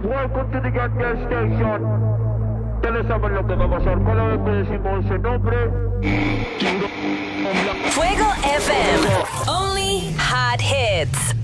Welcome to the Gas Station. Ustedes saben lo que va a pasar cada vez que decimos ese nombre. Fuego FM. Only hot hits.